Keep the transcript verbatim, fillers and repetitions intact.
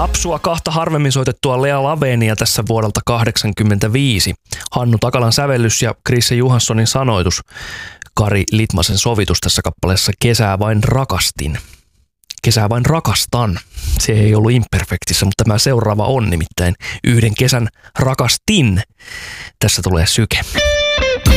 Apsua kahta harvemmin soitettua Lea Lavenia tässä vuodelta kahdeksankymmentäviisi. Hannu Takalan sävellys ja Chrisse Johanssonin sanoitus. Kari Litmasen sovitus tässä kappaleessa Kesää vain rakastin. Kesää vain rakastan. Se ei ollut imperfektissä, mutta tämä seuraava on nimittäin yhden kesän rakastin. Tässä tulee syke.